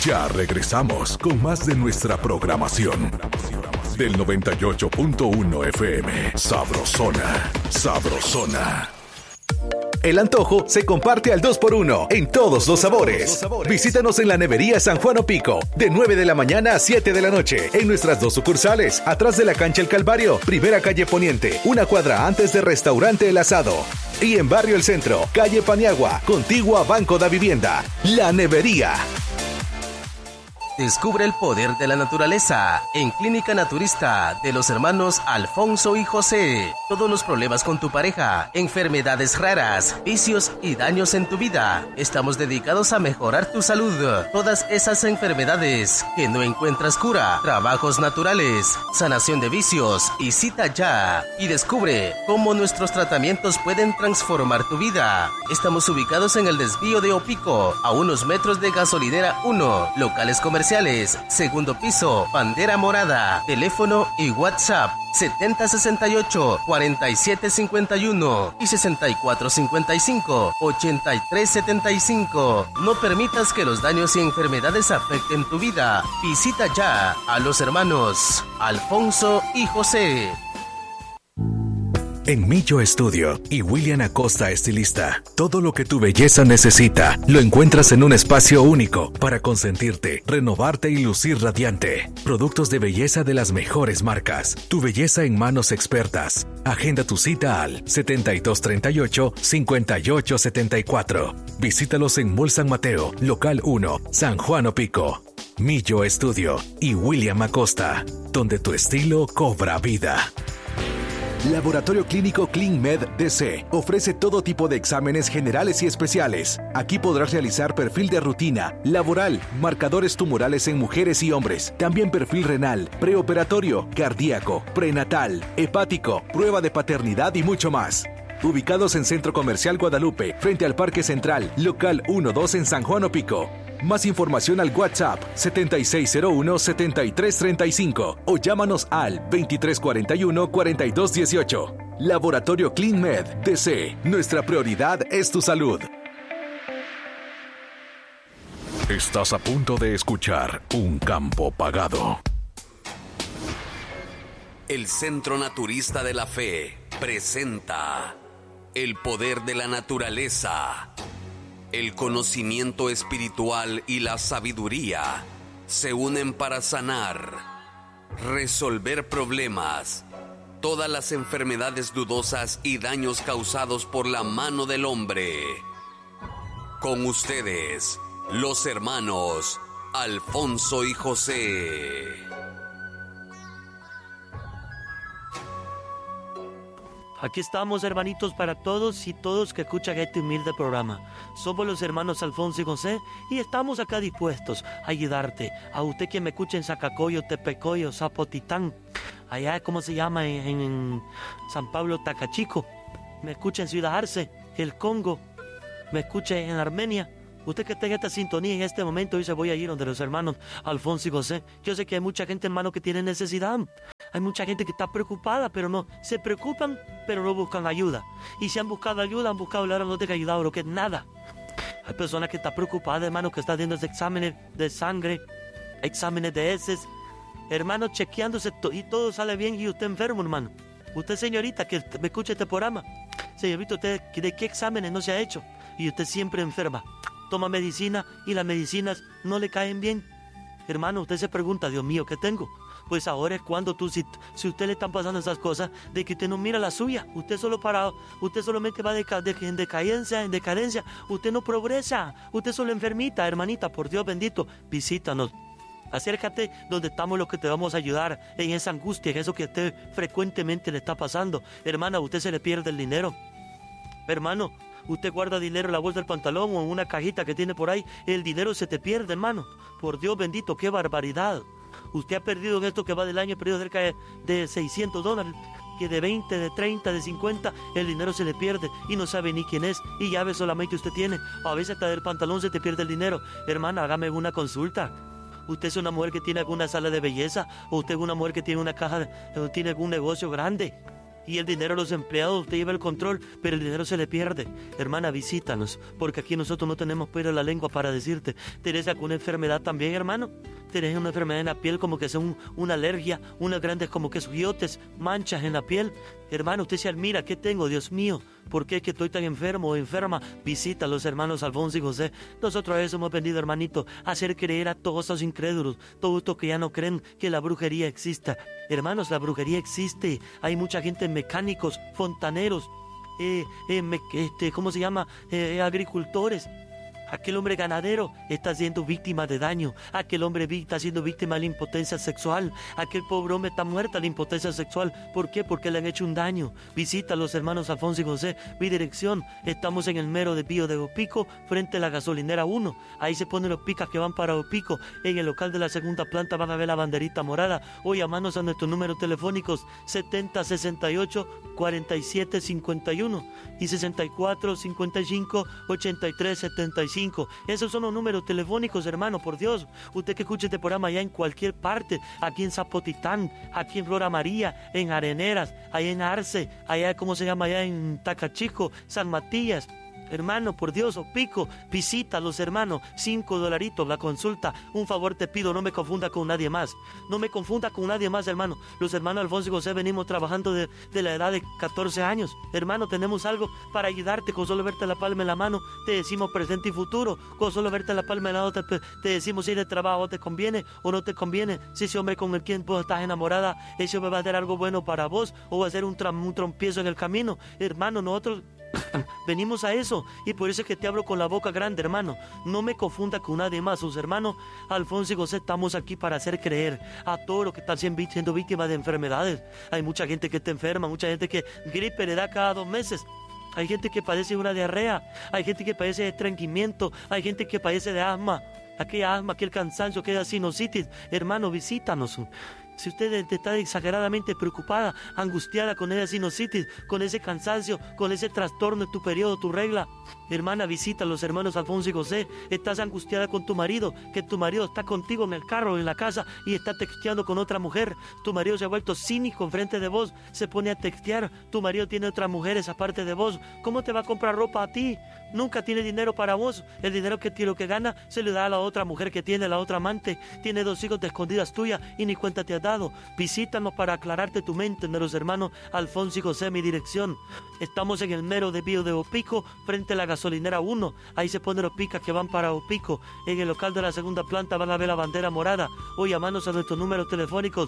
Ya regresamos con más de nuestra programación. Del 98.1 FM. Sabrosona. Sabrosona. El antojo se comparte al 2x1 en todos los sabores. Visítanos en la Nevería San Juan Opico, de 9 de la mañana a 7 de la noche, en nuestras 2 sucursales, atrás de la cancha El Calvario, primera calle Poniente, una cuadra antes de Restaurante El Asado. Y en Barrio El Centro, calle Paniagua, contigua a Banco da Vivienda. La Nevería. Descubre el poder de la naturaleza en Clínica Naturista de los hermanos Alfonso y José. Todos los problemas con tu pareja, enfermedades raras, vicios y daños en tu vida. Estamos dedicados a mejorar tu salud. Todas esas enfermedades que no encuentras cura, trabajos naturales, sanación de vicios y cita ya. Y descubre cómo nuestros tratamientos pueden transformar tu vida. Estamos ubicados en el desvío de Opico, a unos metros de Gasolinera 1, locales comerciales, segundo piso, bandera morada, teléfono y WhatsApp 7068-4751 y 6455-8375. No permitas que los daños y enfermedades afecten tu vida. Visita ya a los hermanos Alfonso y José. En Millo Estudio y William Acosta Estilista, todo lo que tu belleza necesita lo encuentras en un espacio único para consentirte, renovarte y lucir radiante. Productos de belleza de las mejores marcas. Tu belleza en manos expertas. Agenda tu cita al 7238-5874. Visítalos en Mall San Mateo, Local 1, San Juan Opico. Millo Estudio y William Acosta, donde tu estilo cobra vida. Laboratorio Clínico ClinMed DC ofrece todo tipo de exámenes generales y especiales. Aquí podrás realizar perfil de rutina, laboral, marcadores tumorales en mujeres y hombres, también perfil renal, preoperatorio, cardíaco, prenatal, hepático, prueba de paternidad y mucho más. Ubicados en Centro Comercial Guadalupe, frente al Parque Central, local 1-2 en San Juan Opico. Más información al WhatsApp 7601-7335 o llámanos al 2341-4218. Laboratorio ClinMed DC. Nuestra prioridad es tu salud. Estás a punto de escuchar Un Campo Pagado. El Centro Naturista de la Fe presenta el poder de la naturaleza. El conocimiento espiritual y la sabiduría se unen para sanar, resolver problemas, todas las enfermedades dudosas y daños causados por la mano del hombre. Con ustedes, los hermanos Alfonso y José. Aquí estamos, hermanitos, para todos y todos que escuchan este humilde programa. Somos los hermanos Alfonso y José y estamos acá dispuestos a ayudarte. A usted que me escucha en Zacacoyo, Tepecoyo, Zapotitán, allá, ¿cómo se llama? En San Pablo, Tacachico. Me escucha en Ciudad Arce, el Congo. Me escucha en Armenia. Usted que tenga esta sintonía en este momento, dice, voy a ir donde los hermanos Alfonso y José. Yo sé que hay mucha gente, hermano, que tiene necesidad. Hay mucha gente que está preocupada, pero no. Se preocupan, pero no buscan ayuda. Y si han buscado ayuda, han buscado hablar, no te han ayudado, lo que es nada. Hay personas que están preocupadas, hermano, que están haciendo exámenes de sangre, exámenes de heces. Hermano, chequeándose y todo sale bien y usted enfermo, hermano. Usted, señorita, que me escucha este programa. Señorita, ¿usted de qué exámenes no se ha hecho? Y usted siempre enferma. Toma medicina y las medicinas no le caen bien. Hermano, usted se pregunta, Dios mío, ¿qué tengo? Pues ahora es cuando si usted le están pasando esas cosas, de que usted no mira la suya. Usted solamente va en decadencia. Usted no progresa. Usted solo enfermita, hermanita, por Dios bendito. Visítanos. Acércate donde estamos los que te vamos a ayudar en esa angustia, en eso que a usted frecuentemente le está pasando. Hermana, a usted se le pierde el dinero. Hermano, usted guarda dinero en la bolsa del pantalón o en una cajita que tiene por ahí, el dinero se te pierde, hermano. Por Dios bendito, qué barbaridad. Usted ha perdido en esto que va del año, ha perdido cerca de $600, que de 20, de 30, de 50, el dinero se le pierde y no sabe ni quién es y llave solamente usted tiene. A veces hasta del pantalón se te pierde el dinero. Hermana, hágame una consulta. ¿Usted es una mujer que tiene alguna sala de belleza? ¿O usted es una mujer que tiene una caja, tiene algún negocio grande? y el dinero, los empleados, te lleva el control, pero el dinero se le pierde. Hermana, visítanos, porque aquí nosotros no tenemos pelo en la lengua para decirte. ¿Tenés alguna enfermedad también, hermano? ¿Tenés una enfermedad en la piel como que sea una alergia, unas grandes como que guiotes, manchas en la piel? Hermano, usted se admira, ¿qué tengo, Dios mío? ¿Por qué es que estoy tan enfermo o enferma? Visita a los hermanos Alfonso y José. Nosotros a eso hemos venido, hermanito, a hacer creer a todos los incrédulos, todos estos que ya no creen que la brujería exista. Hermanos, la brujería existe. Hay mucha gente, mecánicos, fontaneros, ¿cómo se llama? Agricultores. Aquel hombre ganadero está siendo víctima de daño. Aquel hombre está siendo víctima de la impotencia sexual. Aquel pobre hombre está muerto de la impotencia sexual. ¿Por qué? Porque le han hecho un daño. Visita a los hermanos Alfonso y José. Mi dirección, estamos en el mero de Pío de Opico, frente a la gasolinera 1. Ahí se ponen los picas que van para Opico. En el local de la segunda planta van a ver la banderita morada. O llamarnos a nuestros números telefónicos 7068-4751 y 6455-8375. Esos son los números telefónicos, hermano, por Dios. Usted que escuche este programa allá en cualquier parte, aquí en Zapotitán, aquí en Flora María, en Areneras, allá en Arce, allá, ¿cómo se llama? Allá en Tacachico, San Matías. Hermano, por Dios, Opico, visita a los hermanos, $5 la consulta. Un favor te pido, no me confunda con nadie más. No me confunda con nadie más, hermano. Los hermanos Alfonso y José venimos trabajando de la edad de 14 años. Hermano, tenemos algo para ayudarte. Con solo verte la palma en la mano, te decimos presente y futuro. Con solo verte la palma en la mano, te decimos si el trabajo te conviene o no te conviene. Si ese hombre con el quien vos estás enamorada, ese hombre va a hacer algo bueno para vos o va a ser un trompiezo en el camino. Hermano, nosotros venimos a eso, y por eso es que te hablo con la boca grande, hermano. No me confunda con nadie más. Sus hermanos Alfonso y José estamos aquí para hacer creer a todos los que están siendo víctimas de enfermedades. Hay mucha gente que está enferma, mucha gente que gripe le da cada 2 meses. Hay gente que padece una diarrea, hay gente que padece de estreñimiento, hay gente que padece de asma. Aquella asma, aquel cansancio, aquella sinusitis. Hermano, visítanos. Si usted está exageradamente preocupada, angustiada con esa sinusitis, con ese cansancio, con ese trastorno en tu periodo, tu regla, hermana, visita a los hermanos Alfonso y José. Estás angustiada con tu marido, que tu marido está contigo en el carro, en la casa, y está texteando con otra mujer. Tu marido se ha vuelto cínico enfrente de vos, se pone a textear. Tu marido tiene otras mujeres aparte de vos. ¿Cómo te va a comprar ropa a ti? Nunca tiene dinero para vos. El dinero lo que gana se le da a la otra mujer que tiene, la otra amante. Tiene 2 hijos de escondidas tuyas y ni cuenta te has dado. Visítanos para aclararte tu mente, de los hermanos Alfonso y José. Mi dirección, estamos en el mero de Pío de Opico, frente a la gasolinera 1. Ahí se ponen los picas que van para Opico. En el local de la segunda planta van a ver la bandera morada. O llamarnos a nuestros números telefónicos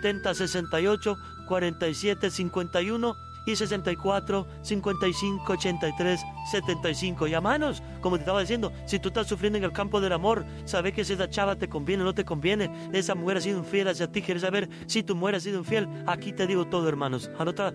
7068-4751 y 64 55 83 75. Llamanos, como te estaba diciendo, si tú estás sufriendo en el campo del amor, sabes que si esa chava te conviene o no te conviene, esa mujer ha sido infiel hacia ti, quieres saber si tu mujer ha sido infiel, aquí te digo todo, hermanos. Anota.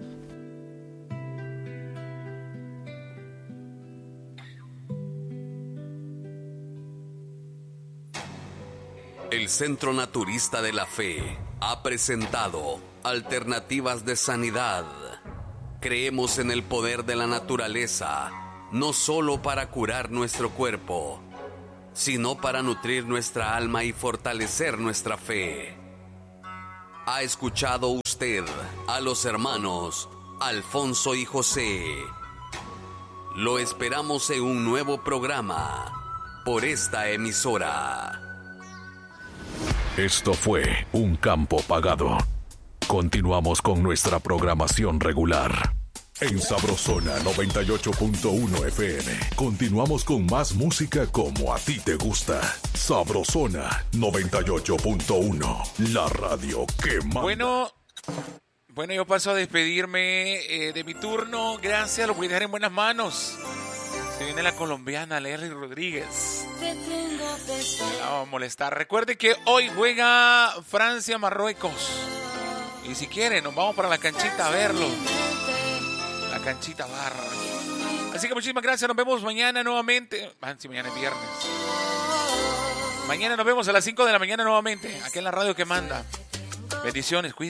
El Centro Naturista de la Fe ha presentado Alternativas de Sanidad. Creemos en el poder de la naturaleza, no solo para curar nuestro cuerpo, sino para nutrir nuestra alma y fortalecer nuestra fe. ¿Ha escuchado usted a los hermanos Alfonso y José? Lo esperamos en un nuevo programa por esta emisora. Esto fue Un Campo Pagado. Continuamos con nuestra programación regular. En Sabrosona 98.1 FM. Continuamos con más música como a ti te gusta. Sabrosona 98.1. La radio que manda. Bueno, yo paso a despedirme de mi turno. Gracias, lo voy a dejar en buenas manos. Se viene la colombiana Leslie Rodríguez. La vamos a molestar. Recuerde que hoy juega Francia-Marruecos. Y si quieren, nos vamos para la canchita a verlo. La canchita barra. Así que muchísimas gracias. Nos vemos mañana nuevamente. Si mañana es viernes. Mañana nos vemos a las 5 de la mañana nuevamente. Aquí en la radio que manda. Bendiciones, cuídense.